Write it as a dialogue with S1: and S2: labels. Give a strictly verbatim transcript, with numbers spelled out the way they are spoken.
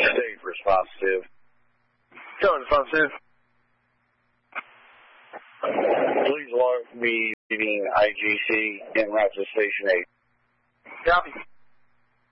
S1: State responsive.
S2: Go responsive.
S1: Please log me reading I G C en route to Station eight.
S2: Copy.